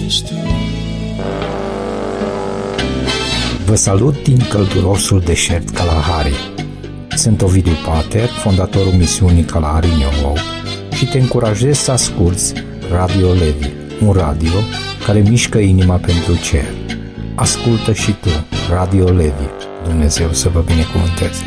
ești tu. Vă salut din căldurosul deșert Kalahari. Sunt Ovidiu Pater, fondatorul misiunii Kalahari New Hope, și te încurajez să asculți Radio Levi, un radio care mișcă inima pentru cer. Ascultă și tu Radio Levi. Dumnezeu să vă binecuvânteze.